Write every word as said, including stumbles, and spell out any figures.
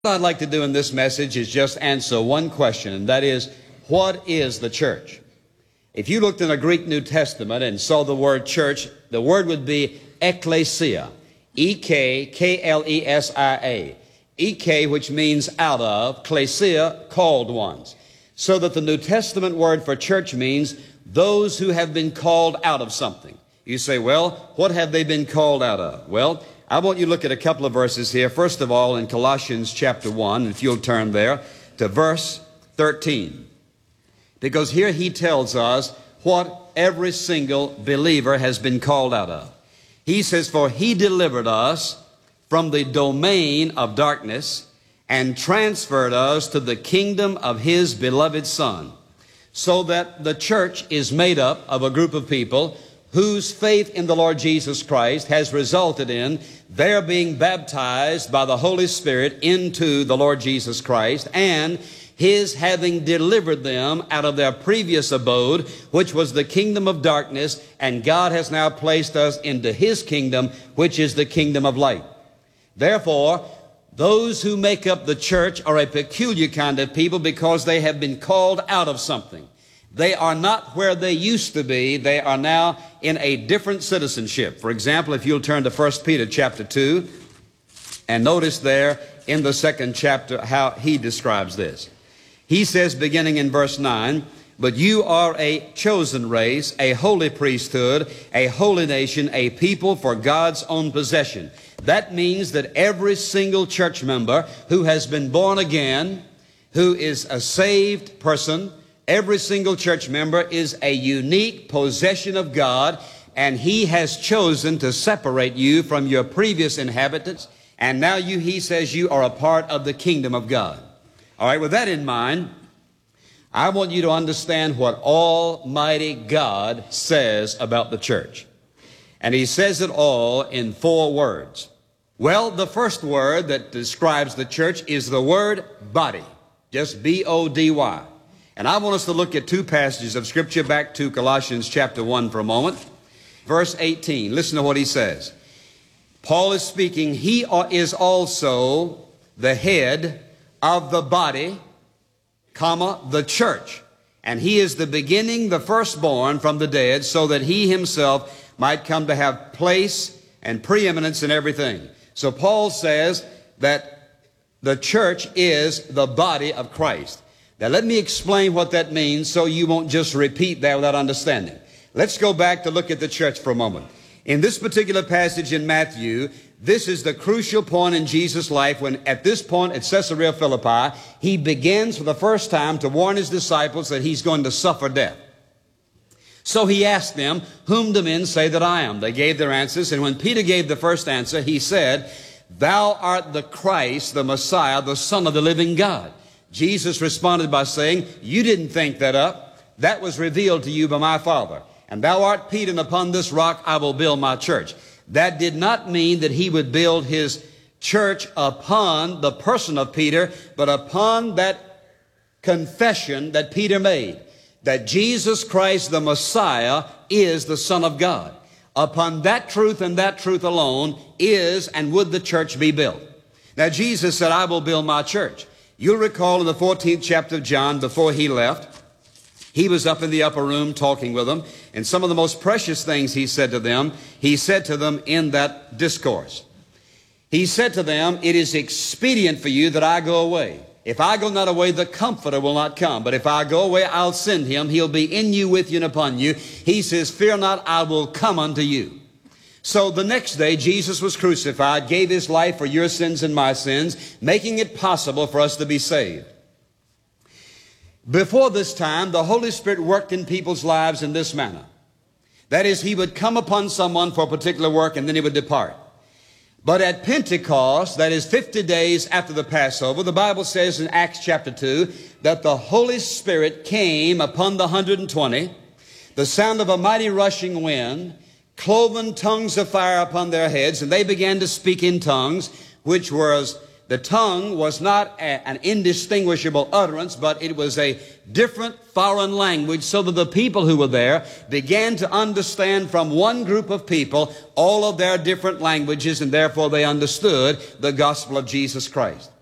What I'd like to do in this message is just answer one question, and that is, what is the church? If you looked in a Greek New Testament and saw the word church, the word would be ekklesia, E K K L E S I A. E K, which means out of, klesia, called ones. So that the New Testament word for church means those who have been called out of something. You say, well, what have they been called out of? Well, I want you to look at a couple of verses here. First of all, in Colossians chapter one, if you'll turn there to verse thirteen. Because here he tells us what every single believer has been called out of. He says, for he delivered us from the domain of darkness and transferred us to the kingdom of his beloved Son. So that the church is made up of a group of people whose faith in the Lord Jesus Christ has resulted in their being baptized by the Holy Spirit into the Lord Jesus Christ, and his having delivered them out of their previous abode, which was the kingdom of darkness, and God has now placed us into his kingdom, which is the kingdom of light. Therefore, those who make up the church are a peculiar kind of people because they have been called out of something. They are not where they used to be. They are now in a different citizenship. For example, if you'll turn to First Peter chapter two, and notice there in the second chapter how he describes this. He says, beginning in verse nine, but you are a chosen race, a holy priesthood, a holy nation, a people for God's own possession. That means that every single church member who has been born again, who is a saved person, every single church member is a unique possession of God, and he has chosen to separate you from your previous inhabitants, and now you, he says, you are a part of the kingdom of God. All right, with that in mind, I want you to understand what Almighty God says about the church. And he says it all in four words. Well, the first word that describes the church is the word body, just B O D Y. And I want us to look at two passages of Scripture, back to Colossians chapter one for a moment. Verse eighteen, listen to what he says. Paul is speaking, he is also the head of the body, comma, the church. And he is the beginning, the firstborn from the dead, so that he himself might come to have place and preeminence in everything. So Paul says that the church is the body of Christ. Now let me explain what that means so you won't just repeat that without understanding. Let's go back to look at the church for a moment. In this particular passage in Matthew, this is the crucial point in Jesus' life when at this point at Caesarea Philippi, he begins for the first time to warn his disciples that he's going to suffer death. So he asked them, whom do men say that I am? They gave their answers, and when Peter gave the first answer, he said, thou art the Christ, the Messiah, the Son of the living God. Jesus responded by saying, you didn't think that up. That was revealed to you by my Father. And thou art Peter, and upon this rock I will build my church. That did not mean that he would build his church upon the person of Peter, but upon that confession that Peter made, that Jesus Christ, the Messiah, is the Son of God. Upon that truth and that truth alone is and would the church be built. Now Jesus said, I will build my church. You'll recall in the fourteenth chapter of John, before he left, he was up in the upper room talking with them, and some of the most precious things he said to them, he said to them in that discourse. He said to them, it is expedient for you that I go away. If I go not away, the Comforter will not come. But if I go away, I'll send him. He'll be in you, with you, and upon you. He says, fear not, I will come unto you. So the next day, Jesus was crucified, gave his life for your sins and my sins, making it possible for us to be saved. Before this time, the Holy Spirit worked in people's lives in this manner. That is, he would come upon someone for a particular work and then he would depart. But at Pentecost, that is fifty days after the Passover, the Bible says in Acts chapter two that the Holy Spirit came upon the one hundred and twenty, the sound of a mighty rushing wind, cloven tongues of fire upon their heads, and they began to speak in tongues, which was, the tongue was not a, an indistinguishable utterance, but it was a different foreign language, so that the people who were there began to understand from one group of people all of their different languages, and therefore they understood the gospel of Jesus Christ.